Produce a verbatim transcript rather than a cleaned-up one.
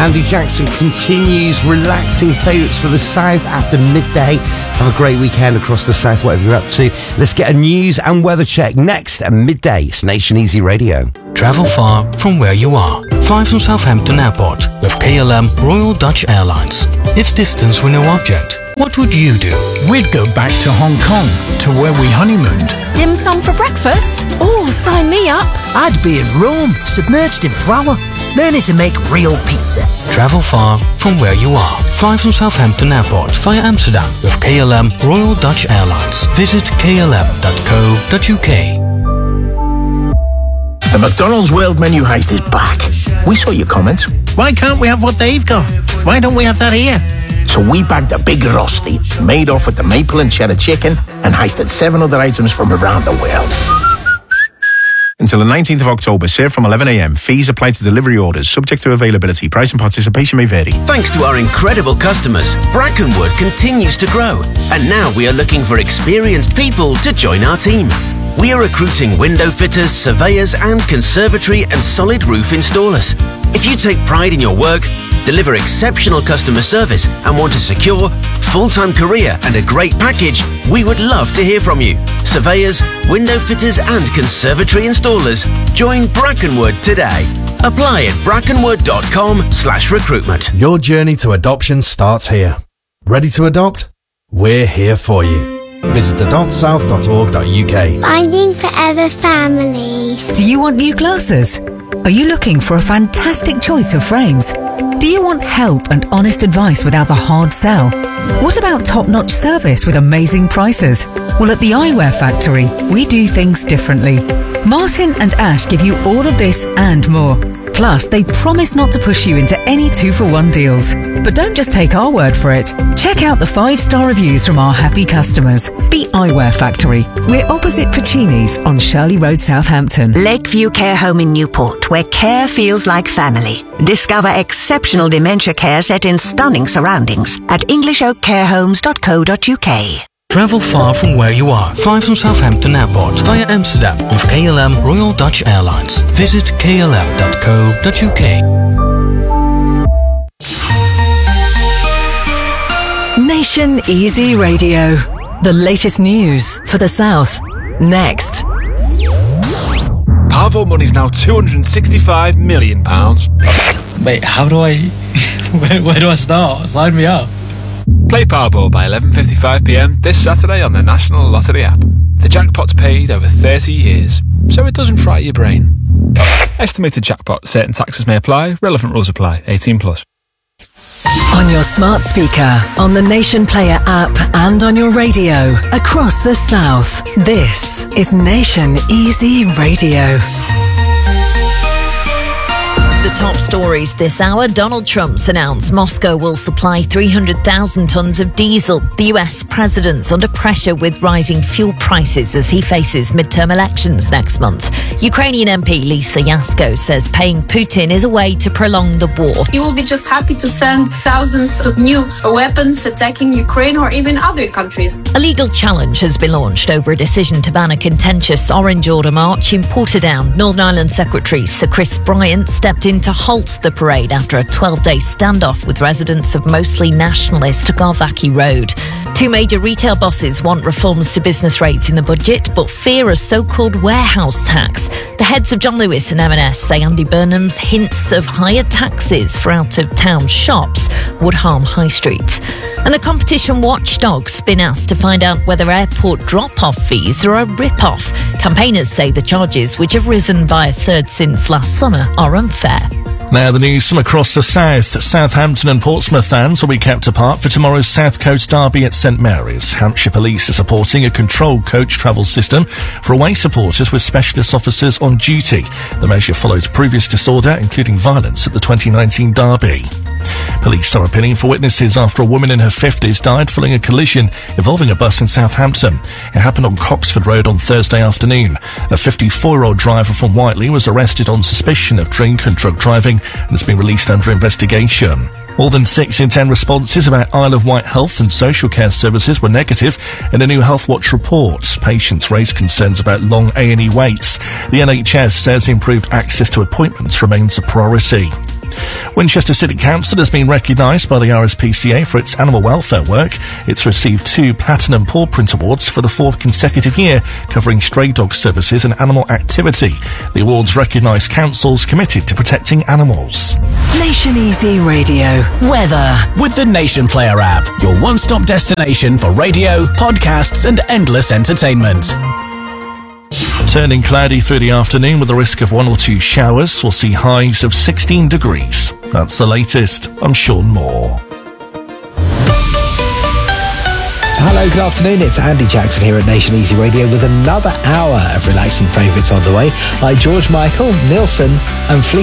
Andy Jackson continues relaxing favourites for the south after midday. Have a great weekend across the south, whatever you're up to. Let's get a news and weather check next at midday. It's Nation Easy Radio. Travel far from where you are. Fly from Southampton Airport with K L M Royal Dutch Airlines. If distance were no object, what would you do? We'd go back to Hong Kong, to where we honeymooned. Dim sum for breakfast? Oh, sign me up. I'd be in Rome, submerged in flour, learning to make real pizza. Travel far from where you are. Fly from Southampton Airport via Amsterdam with K L M Royal Dutch Airlines. Visit k l m dot co dot u k. The McDonald's World Menu Heist is back. We saw your comments. Why can't we have what they've got? Why don't we have that here? So we bagged a big Rosti, made off with the maple and cheddar chicken, and heisted seven other items from around the world. Until the nineteenth of October, served from eleven a m. Fees apply to delivery orders, subject to availability. Price and participation may vary. Thanks to our incredible customers, Brackenwood continues to grow. And now we are looking for experienced people to join our team. We are recruiting window fitters, surveyors, and conservatory and solid roof installers. If you take pride in your work, deliver exceptional customer service, and want a secure, full-time career and a great package, we would love to hear from you. Surveyors, window fitters, and conservatory installers, join Brackenwood today. Apply at brackenwood.com slash recruitment. Your journey to adoption starts here. Ready to adopt? We're here for you. Visit adopt south dot org dot u k. Finding Forever Families. Do you want new glasses? Are you looking for a fantastic choice of frames? Do you want help and honest advice without the hard sell? What about top-notch service with amazing prices? Well, at the Eyewear Factory, we do things differently. Martin and Ash give you all of this and more. Plus, they promise not to push you into any two-for-one deals. But don't just take our word for it. Check out the five-star reviews from our happy customers. The Eyewear Factory. We're opposite Puccini's on Shirley Road, Southampton. Lakeview Care Home in Newport, where care feels like family. Discover exceptional dementia care set in stunning surroundings at english oak care homes dot co dot u k. Travel far from where you are. Fly from Southampton Airport via Amsterdam with K L M Royal Dutch Airlines. Visit k l m dot co dot u k. Nation Easy Radio. The latest news for the South. Next. Powerball money's now two hundred sixty-five million pounds. Wait, how do I... where, where do I start? Sign me up. Play Powerball by eleven fifty-five p m this Saturday on the National Lottery app. The jackpot's paid over thirty years, so it doesn't fry your brain. Estimated jackpot. Certain taxes may apply. Relevant rules apply. eighteen plus. On your smart speaker, on the Nation Player app, and on your radio across the South. This is Nation Easy Radio. The top stories this hour. Donald Trump's announced Moscow will supply three hundred thousand tonnes of diesel. The U S president's under pressure with rising fuel prices as he faces midterm elections next month. Ukrainian M P Lisa Yasko says paying Putin is a way to prolong the war. He will be just happy to send thousands of new weapons attacking Ukraine or even other countries. A legal challenge has been launched over a decision to ban a contentious Orange Order march in Portadown. Northern Ireland Secretary Sir Chris Bryant stepped in to halt the parade after a twelve-day standoff with residents of mostly nationalist Garvaki Road. Two major retail bosses want reforms to business rates in the budget, but fear a so-called warehouse tax. The heads of John Lewis and M and S say Andy Burnham's hints of higher taxes for out-of-town shops would harm high streets. And the competition watchdog's been asked to find out whether airport drop-off fees are a rip-off. Campaigners say the charges, which have risen by a third since last summer, are unfair. Now the news from across the south. Southampton and Portsmouth fans will be kept apart for tomorrow's South Coast derby at St Mary's. Hampshire Police are supporting a controlled coach travel system for away supporters with specialist officers on duty. The measure follows previous disorder, including violence, at the twenty nineteen derby. Police are appealing for witnesses after a woman in her fifties died following a collision involving a bus in Southampton. It happened on Coxford Road on Thursday afternoon. A fifty-four-year-old driver from Whiteley was arrested on suspicion of drink and drug driving and has been released under investigation. More than six in ten responses about Isle of Wight health and social care services were negative in a new Health Watch report. Patients raised concerns about long A and E waits. The N H S says improved access to appointments remains a priority. Winchester City Council has been recognised by the R S P C A for its animal welfare work. It's received two Platinum Paw Print Awards for the fourth consecutive year, covering stray dog services and animal activity. The awards recognise councils committed to protecting animals. Nation Easy Radio. Weather. With the Nation Player app, your one-stop destination for radio, podcasts and endless entertainment. Turning cloudy through the afternoon with a risk of one or two showers. We'll see highs of sixteen degrees. That's the latest. I'm Sean Moore. Hello, good afternoon. It's Andy Jackson here at Nation Easy Radio with another hour of relaxing favourites on the way by George Michael, Nilsson and Fleet.